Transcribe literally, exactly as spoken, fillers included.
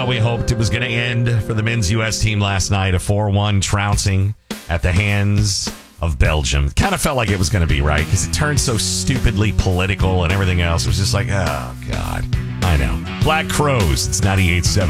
we hoped it was going to end for the men's U S team last night. A four one trouncing at the hands of Belgium. Kind of felt like it was going to be, right? Because it turned so stupidly political and everything else. It was just like, oh, God. I know. Black Crows. It's ninety-eight point seven.